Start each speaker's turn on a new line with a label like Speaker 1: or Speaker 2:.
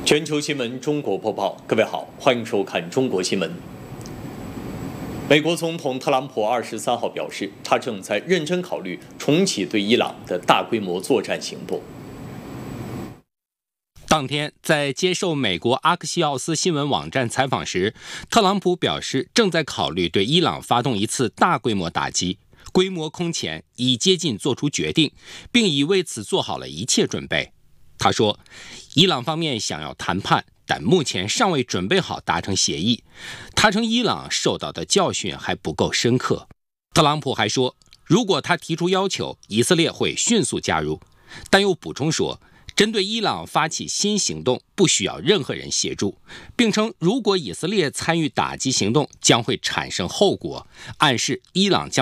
Speaker 1: 全球新闻中国播报，各位好，欢迎收看中国新闻。美国总统特朗普23号表示，他正在认真考虑重启对伊朗的大规模作战行动。
Speaker 2: 当天，在接受美国阿克西奥斯新闻网站采访时，特朗普表示正在考虑对伊朗发动一次大规模打击，规模空前，已接近做出决定，并已为此做好了一切准备。他说，伊朗方面想要谈判，但目前尚未准备好达成协议。他称伊朗受到的教训还不够深刻。特朗普还说，如果他提出要求，以色列会迅速加入，但又补充说，针对伊朗发起新行动不需要任何人协助，并称如果以色列参与打击行动将会产生后果，暗示伊朗将